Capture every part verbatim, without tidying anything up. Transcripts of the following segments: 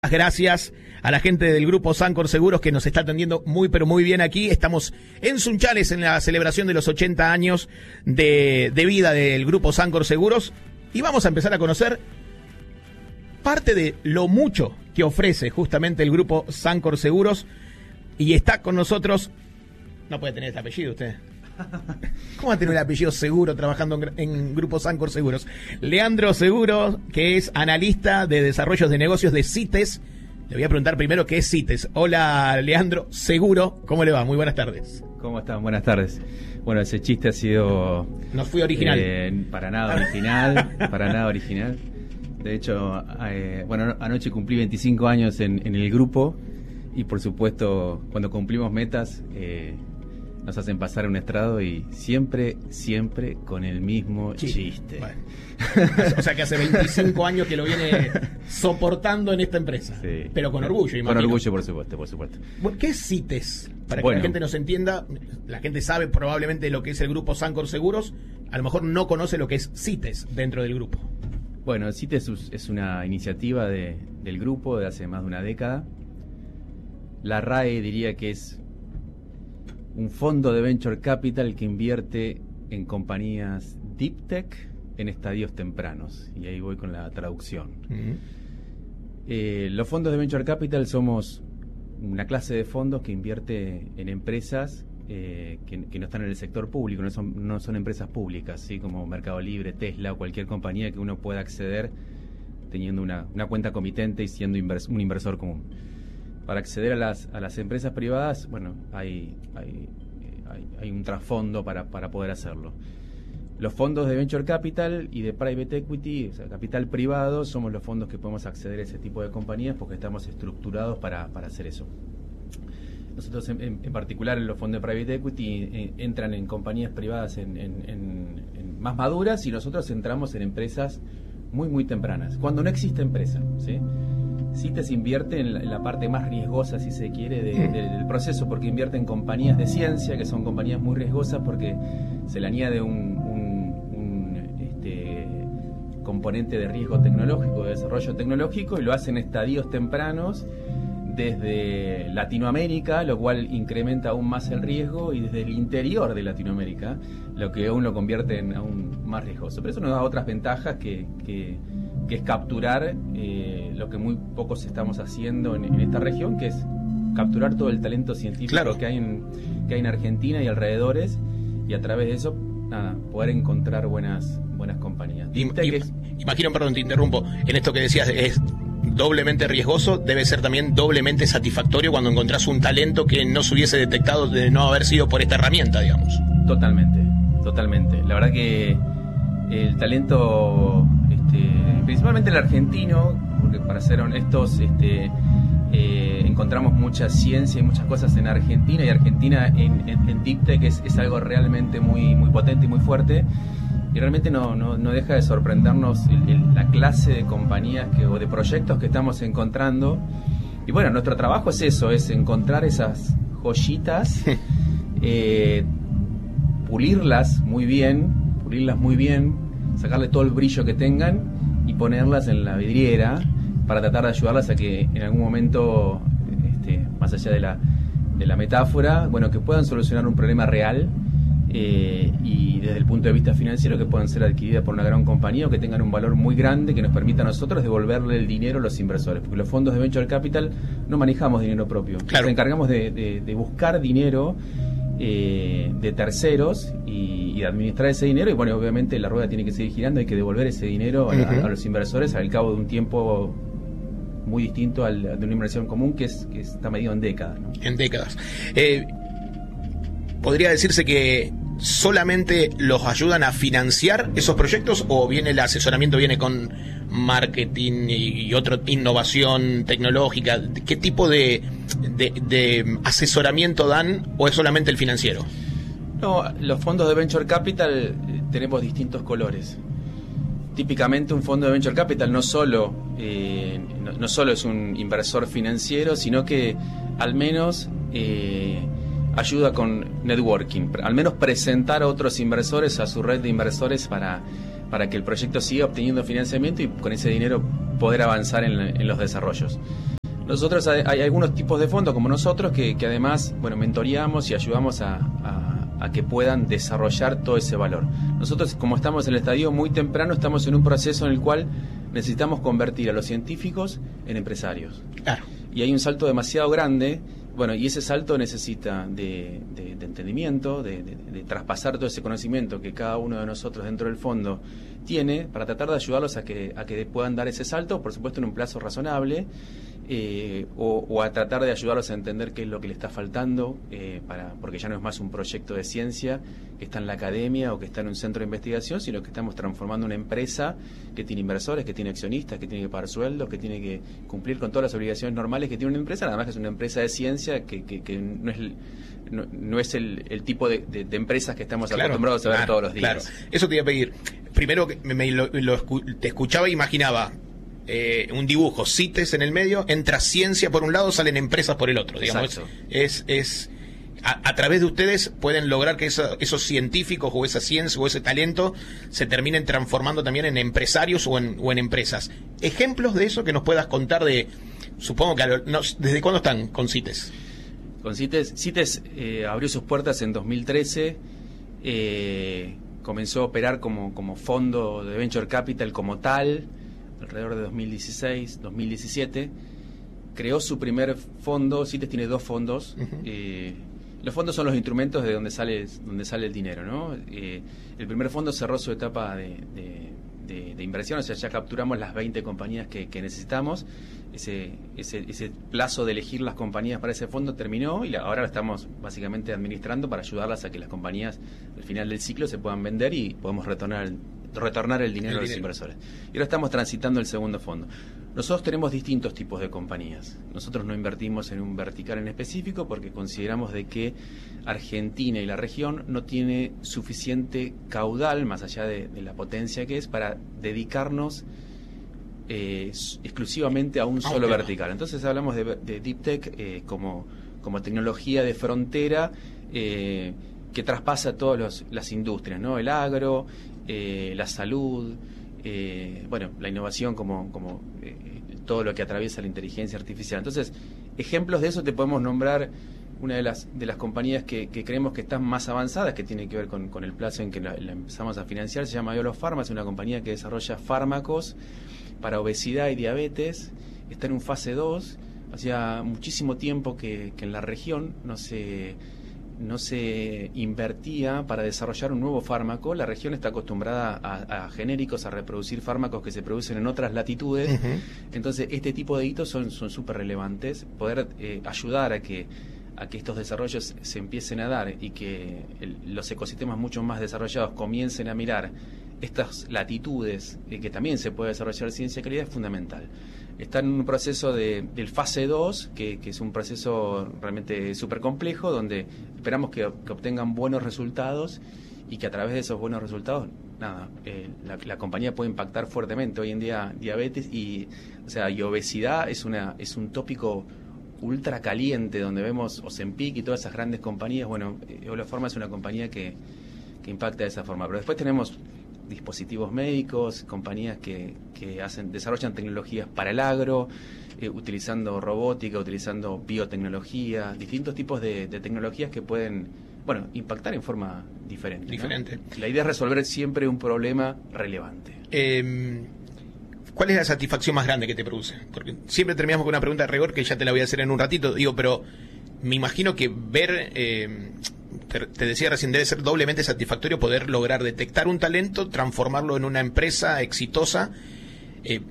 Gracias a la gente del grupo Sancor Seguros que nos está atendiendo muy pero muy bien aquí. Estamos en Sunchales en la celebración de los ochenta años de, de vida del grupo Sancor Seguros y vamos a empezar a conocer parte de lo mucho que ofrece justamente el grupo Sancor Seguros. Y está con nosotros, no puede tener este apellido usted. ¿Cómo va a tener un apellido Seguro trabajando en, en Grupo Sancor Seguros? Leandro Seguro, que es analista de desarrollos de negocios de CITES. Le voy a preguntar primero qué es CITES. Hola, Leandro Seguro, ¿cómo le va? Muy buenas tardes. ¿Cómo están? Buenas tardes. Bueno, ese chiste ha sido... No fue original. Eh, para nada original, para nada original. De hecho, eh, bueno, anoche cumplí veinticinco años en, en el grupo y por supuesto, cuando cumplimos metas... Eh, nos hacen pasar un estrado y siempre, siempre con el mismo sí. chiste. Bueno. O sea que hace veinticinco años que lo viene soportando en esta empresa. Sí. Pero con orgullo, imagino. Con orgullo, por supuesto, por supuesto. Bueno, ¿qué es CITES? Para que bueno. la gente nos entienda, la gente sabe probablemente lo que es el grupo Sancor Seguros, a lo mejor no conoce lo que es CITES dentro del grupo. Bueno, CITES es una iniciativa de, del grupo de hace más de una década. La R A E diría que es un fondo de venture capital que invierte en compañías deep tech en estadios tempranos. Y ahí voy con la traducción. Uh-huh. Eh, los fondos de venture capital somos una clase de fondos que invierte en empresas eh, que, que no están en el sector público, no son, no son empresas públicas, ¿sí? Como Mercado Libre, Tesla o cualquier compañía que uno pueda acceder teniendo una, una cuenta comitente y siendo invers, un inversor común. Para acceder a las a las empresas privadas, bueno, hay hay, hay, hay un trasfondo para, para poder hacerlo. Los fondos de Venture Capital y de Private Equity, o sea, capital privado, somos los fondos que podemos acceder a ese tipo de compañías porque estamos estructurados para, para hacer eso. Nosotros, en, en particular, en los fondos de Private Equity, eh, entran en compañías privadas en, en, en, en más maduras y nosotros entramos en empresas muy, muy tempranas, cuando no existe empresa, ¿sí? CITES invierte en la, en la parte más riesgosa, si se quiere, de, de, del proceso, porque invierte en compañías de ciencia, que son compañías muy riesgosas, porque se le añade un, un, un este, componente de riesgo tecnológico, de desarrollo tecnológico, y lo hacen en estadios tempranos desde Latinoamérica, lo cual incrementa aún más el riesgo, y desde el interior de Latinoamérica, lo que aún lo convierte en aún más riesgoso. Pero eso nos da otras ventajas que... que que es capturar eh, lo que muy pocos estamos haciendo en, en esta región, que es capturar todo el talento científico claro. que hay en que hay en Argentina y alrededores, y a través de eso, nada, poder encontrar buenas buenas compañías. Y, y, es, imagino, perdón, te interrumpo, en esto que decías, es doblemente riesgoso, debe ser también doblemente satisfactorio cuando encontrás un talento que no se hubiese detectado de no haber sido por esta herramienta, digamos. Totalmente, totalmente. La verdad que el talento... Este, principalmente el argentino, porque para ser honestos, este, eh, encontramos mucha ciencia y muchas cosas en Argentina, y Argentina en, en, en Deep Tech es, es algo realmente muy, muy potente y muy fuerte, y realmente no, no, no deja de sorprendernos el, el, la clase de compañías que, o de proyectos que estamos encontrando. Y bueno, nuestro trabajo es eso, es encontrar esas joyitas, eh, pulirlas muy bien, pulirlas muy bien, sacarle todo el brillo que tengan y ponerlas en la vidriera para tratar de ayudarlas a que en algún momento, este, más allá de la, de la metáfora, bueno, que puedan solucionar un problema real eh, y desde el punto de vista financiero que puedan ser adquiridas por una gran compañía o que tengan un valor muy grande que nos permita a nosotros devolverle el dinero a los inversores, porque los fondos de Venture Capital no manejamos dinero propio, claro. Nos encargamos de, de, de buscar dinero Eh, de terceros y, y de administrar ese dinero, y bueno, obviamente la rueda tiene que seguir girando, hay que devolver ese dinero a, uh-huh. a, a los inversores al cabo de un tiempo muy distinto al de una inversión común que es que está medido en décadas, ¿no? En décadas. Eh, ¿Podría decirse que solamente los ayudan a financiar esos proyectos o viene el asesoramiento, viene con marketing y, y otra innovación tecnológica? ¿Qué tipo de, de, de asesoramiento dan o es solamente el financiero? No, los fondos de Venture Capital eh, tenemos distintos colores. Típicamente un fondo de Venture Capital no solo, eh, no, no solo es un inversor financiero, sino que al menos... Eh, ayuda con networking, al menos presentar a otros inversores, a su red de inversores para, para que el proyecto siga obteniendo financiamiento y con ese dinero poder avanzar en, en los desarrollos. Nosotros hay, hay algunos tipos de fondos como nosotros que, que además, bueno, mentoreamos y ayudamos a, a, a que puedan desarrollar todo ese valor. Nosotros, como estamos en el estadio muy temprano, estamos en un proceso en el cual necesitamos convertir a los científicos en empresarios. Claro. Y hay un salto demasiado grande. Bueno, y ese salto necesita de, de, de entendimiento, de, de, de traspasar todo ese conocimiento que cada uno de nosotros dentro del fondo tiene para tratar de ayudarlos a que, a que puedan dar ese salto, por supuesto en un plazo razonable, eh, o, o a tratar de ayudarlos a entender qué es lo que le está faltando, eh, para, porque ya no es más un proyecto de ciencia que está en la academia o que está en un centro de investigación, sino que estamos transformando una empresa que tiene inversores, que tiene accionistas, que tiene que pagar sueldos, que tiene que cumplir con todas las obligaciones normales que tiene una empresa, nada más que es una empresa de ciencia que, que, que no es el, no, no es el, el tipo de, de, de empresas que estamos claro, acostumbrados a ver claro, todos los días. Claro. Eso te iba a pedir. Primero, me, me lo, lo escu te escuchaba e imaginaba eh, un dibujo, CITES en el medio, entra ciencia por un lado, salen empresas por el otro. Digamos, es, es a, a través de ustedes pueden lograr que eso, esos científicos o esa ciencia o ese talento se terminen transformando también en empresarios o en, o en empresas. Ejemplos de eso que nos puedas contar de, supongo que a lo, no, ¿desde cuándo están con CITES? Con CITES, CITES eh, abrió sus puertas en dos mil trece, eh, comenzó a operar como, como fondo de Venture Capital como tal, alrededor de dos mil dieciséis, dos mil diecisiete, creó su primer fondo. CITES tiene dos fondos. Uh-huh. eh, los fondos son los instrumentos de donde sale, donde sale el dinero, ¿no? Eh, el primer fondo cerró su etapa de, de, de, de inversión, o sea, ya capturamos las veinte compañías que, que necesitamos. Ese, ese, ese plazo de elegir las compañías para ese fondo terminó y la, ahora lo estamos básicamente administrando para ayudarlas a que las compañías al final del ciclo se puedan vender y podamos retornar el, retornar el dinero el a los dinero. inversores. Y ahora estamos transitando el segundo fondo. Nosotros tenemos distintos tipos de compañías. Nosotros no invertimos en un vertical en específico porque consideramos de que Argentina y la región no tiene suficiente caudal, más allá de, de la potencia que es, para dedicarnos Eh, exclusivamente a un solo okay. vertical. Entonces hablamos de, de Deep Tech eh, como, como tecnología de frontera eh, que traspasa todas las industrias, ¿no? El agro, eh, la salud, eh, bueno, la innovación como, como eh, todo lo que atraviesa la inteligencia artificial. Entonces, ejemplos de eso te podemos nombrar. Una de las de las compañías que, que creemos que están más avanzadas, que tiene que ver con, con el plazo en que la, la empezamos a financiar, se llama Iolo Pharma, es una compañía que desarrolla fármacos para obesidad y diabetes. Está en un fase dos. Hacía muchísimo tiempo que, que en la región no se, no se invertía para desarrollar un nuevo fármaco. La región está acostumbrada a, a genéricos, a reproducir fármacos que se producen en otras latitudes. Uh-huh. Entonces, este tipo de hitos son son súper relevantes. Poder eh, ayudar a que a que estos desarrollos se empiecen a dar y que el, los ecosistemas mucho más desarrollados comiencen a mirar estas latitudes, eh, que también se puede desarrollar ciencia de calidad, es fundamental. Está en un proceso de, del fase dos, que, que es un proceso realmente súper complejo, donde esperamos que, que obtengan buenos resultados y que a través de esos buenos resultados, nada, eh, la, la compañía puede impactar fuertemente. Hoy en día diabetes y, o sea, y obesidad es, una, es un tópico ultra caliente, donde vemos Ozempic y todas esas grandes compañías. Bueno, Iolo Pharma es una compañía que, que impacta de esa forma. Pero después tenemos dispositivos médicos, compañías que, que hacen desarrollan tecnologías para el agro, eh, utilizando robótica, utilizando biotecnología, distintos tipos de, de tecnologías que pueden, bueno, impactar en forma diferente. Diferente. ¿no? La idea es resolver siempre un problema relevante. Eh... ¿Cuál es la satisfacción más grande que te produce? Porque siempre terminamos con una pregunta de rigor que ya te la voy a hacer en un ratito. Digo, pero me imagino que ver, eh, te, te decía recién, debe ser doblemente satisfactorio poder lograr detectar un talento, transformarlo en una empresa exitosa. Eh,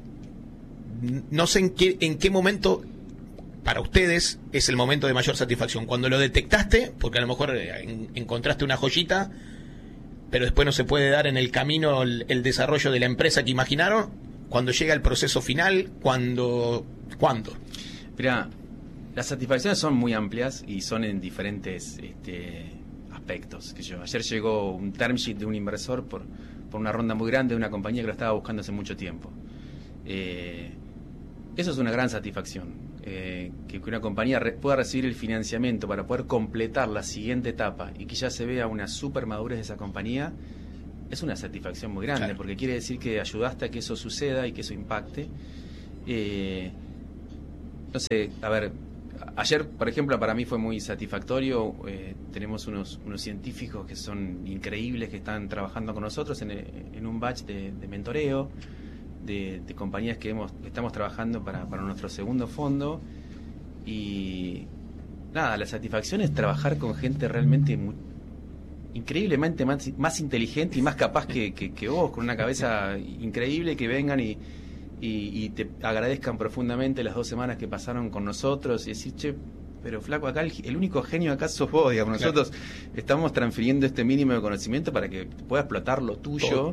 no sé en qué, en qué momento para ustedes es el momento de mayor satisfacción. Cuando lo detectaste, porque a lo mejor en, encontraste una joyita, pero después no se puede dar en el camino el, el desarrollo de la empresa que imaginaron. Cuando llega el proceso final, cuando, ¿cuándo? Mira, las satisfacciones son muy amplias y son en diferentes este, aspectos. Que yo, ayer llegó un term sheet de un inversor por, por una ronda muy grande de una compañía que lo estaba buscando hace mucho tiempo. Eh, eso es una gran satisfacción. Eh, que una compañía re, pueda recibir el financiamiento para poder completar la siguiente etapa y que ya se vea una super madurez de esa compañía. Es una satisfacción muy grande, claro, porque quiere decir que ayudaste a que eso suceda y que eso impacte. Eh, no sé, a ver, ayer, por ejemplo, para mí fue muy satisfactorio. Eh, tenemos unos, unos científicos que son increíbles, que están trabajando con nosotros en, en un batch de, de mentoreo, de, de compañías que, hemos, que estamos trabajando para, para nuestro segundo fondo. Y nada, la satisfacción es trabajar con gente realmente muy, increíblemente más, más inteligente y más capaz que, que, que vos, con una cabeza increíble, que vengan y, y, y te agradezcan profundamente las dos semanas que pasaron con nosotros y decir, che, pero flaco, acá el, el único genio acá sos vos, digamos. Claro. Nosotros estamos transfiriendo este mínimo de conocimiento para que pueda explotar lo tuyo. Todo.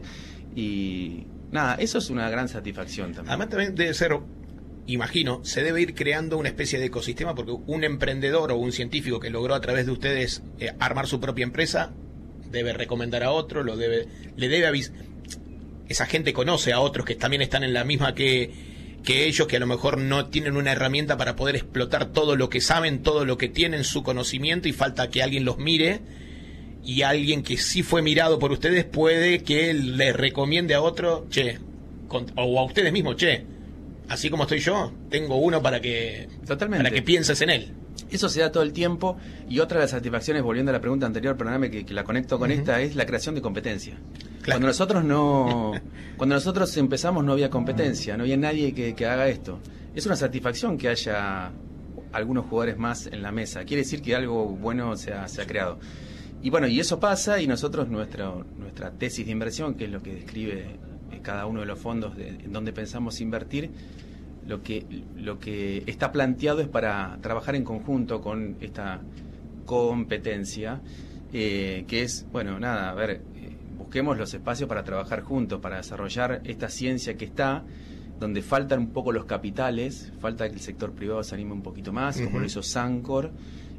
Y nada, eso es una gran satisfacción también. Además también debe ser, imagino, se debe ir creando una especie de ecosistema, porque un emprendedor o un científico que logró a través de ustedes eh, armar su propia empresa debe recomendar a otro, lo debe, le debe avisar. Esa gente conoce a otros que también están en la misma que, que ellos, que a lo mejor no tienen una herramienta para poder explotar todo lo que saben, todo lo que tienen, su conocimiento, y falta que alguien los mire, y alguien que sí fue mirado por ustedes puede que les recomiende a otro, che, con, o a ustedes mismos, che, así como estoy yo, tengo uno para que, Totalmente. para que pienses en él. Eso se da todo el tiempo. Y otra de las satisfacciones, volviendo a la pregunta anterior, perdóname que, que la conecto con uh-huh. esta, es la creación de competencia. Claro. Cuando nosotros no cuando nosotros empezamos no había competencia, no había nadie que, que haga esto. Es una satisfacción que haya algunos jugadores más en la mesa. Quiere decir que algo bueno se ha, se ha creado. Y bueno, y eso pasa, y nosotros, nuestra, nuestra tesis de inversión, que es lo que describe cada uno de los fondos de, en donde pensamos invertir, Lo que, lo que está planteado es para trabajar en conjunto con esta competencia, eh, que es, bueno, nada, a ver, eh, busquemos los espacios para trabajar juntos, para desarrollar esta ciencia que está, donde faltan un poco los capitales, falta que el sector privado se anime un poquito más, uh-huh. como lo hizo Sancor,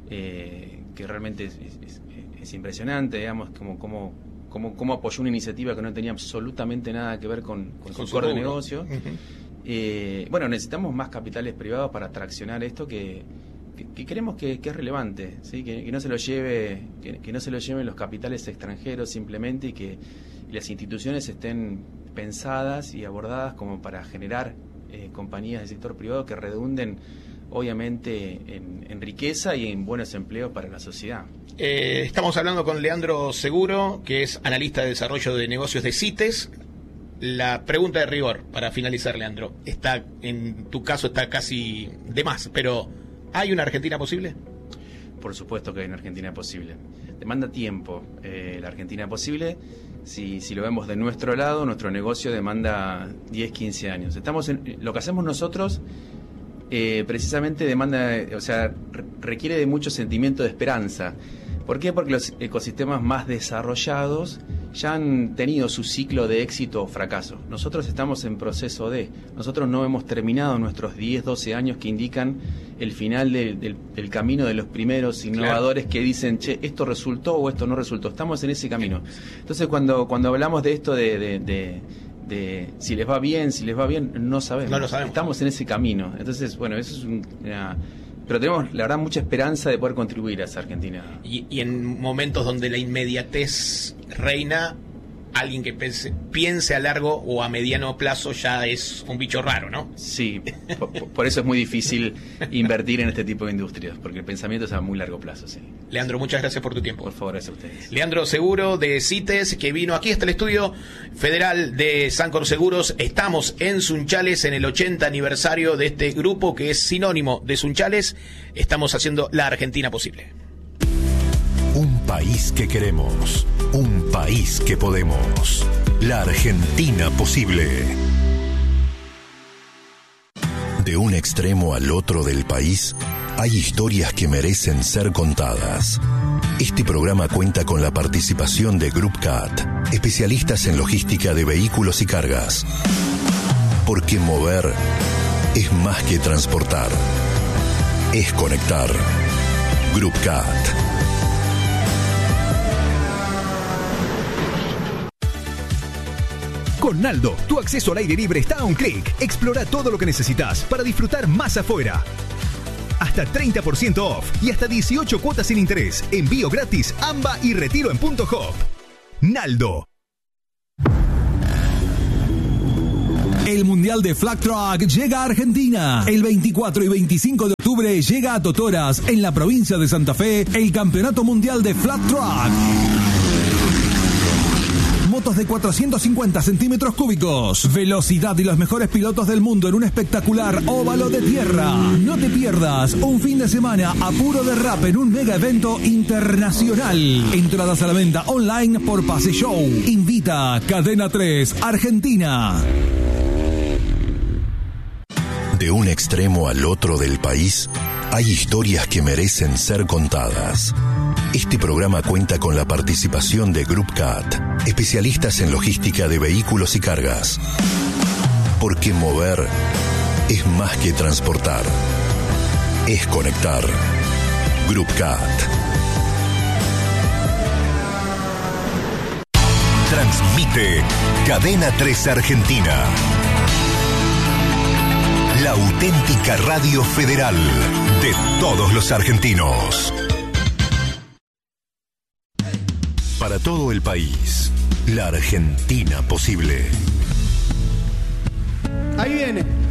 eh, que realmente es, es, es impresionante, digamos, como, como, como, como apoyó una iniciativa que no tenía absolutamente nada que ver con, con, con su core de negocio. Uh-huh. Eh, bueno, necesitamos más capitales privados para traccionar esto que, que, que creemos que, que es relevante, ¿sí? que, que no se lo lleve que, que no se lo lleven los capitales extranjeros simplemente, y que y las instituciones estén pensadas y abordadas como para generar eh, compañías del sector privado que redunden obviamente en, en riqueza y en buenos empleos para la sociedad. Eh, estamos hablando con Leandro Seguro, que es analista de desarrollo de negocios de CITES. La pregunta de rigor, para finalizar, Leandro, está, en tu caso está casi de más, pero ¿hay una Argentina posible? Por supuesto que hay una Argentina posible. Demanda tiempo eh, la Argentina posible. Si, si lo vemos de nuestro lado, nuestro negocio demanda diez, quince años. Estamos en, lo que hacemos nosotros eh, precisamente demanda, o sea, requiere de mucho sentimiento de esperanza. ¿Por qué? Porque los ecosistemas más desarrollados ya han tenido su ciclo de éxito o fracaso. Nosotros estamos en proceso de... Nosotros no hemos terminado nuestros diez, doce años que indican el final de, del, del camino de los primeros innovadores, claro, que dicen, che, esto resultó o esto no resultó. Estamos en ese camino. Entonces, cuando, cuando hablamos de esto de... de, de de si les va bien, si les va bien, no sabemos. No lo sabemos. Estamos en ese camino. Entonces, bueno, eso es una... Pero tenemos, la verdad, mucha esperanza de poder contribuir a esa Argentina. Y, y en momentos donde la inmediatez reina, alguien que pense, piense a largo o a mediano plazo ya es un bicho raro, ¿no? Sí, por, por eso es muy difícil invertir en este tipo de industrias, porque el pensamiento es a muy largo plazo, sí. Leandro, muchas gracias por tu tiempo. Por favor, gracias a ustedes. Leandro Seguro, de CITES, que vino aquí hasta el estudio federal de Sancor Seguros. Estamos en Sunchales, en el ochenta aniversario de este grupo que es sinónimo de Sunchales. Estamos haciendo la Argentina posible. Un país que queremos, un país que podemos. La Argentina posible. De un extremo al otro del país, hay historias que merecen ser contadas. Este programa cuenta con la participación de Group C A T, especialistas en logística de vehículos y cargas. Porque mover es más que transportar, es conectar. Group C A T. Con Naldo, tu acceso al aire libre está a un clic. Explora todo lo que necesitas para disfrutar más afuera. Hasta treinta por ciento off y hasta dieciocho cuotas sin interés. Envío gratis, AMBA y retiro en Punto Hop. Naldo. El Mundial de Flag Track llega a Argentina. El veinticuatro y veinticinco de octubre llega a Totoras, en la provincia de Santa Fe, el Campeonato Mundial de Flag Track. Motos de cuatrocientos cincuenta centímetros cúbicos, velocidad y los mejores pilotos del mundo en un espectacular óvalo de tierra. No te pierdas un fin de semana a puro derrape en un mega evento internacional. Entradas a la venta online por Pase Show. Invita Cadena tres Argentina. De un extremo al otro del país, hay historias que merecen ser contadas. Este programa cuenta con la participación de Group Cat, especialistas en logística de vehículos y cargas. Porque mover es más que transportar, es conectar. Group Cat. Transmite Cadena tres Argentina. La auténtica radio federal de todos los argentinos. Para todo el país, la Argentina posible. Ahí viene.